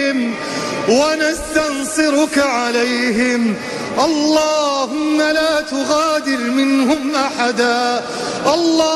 بهم ونستنصرك عليهم. اللهم لا تغادر منهم أحدا.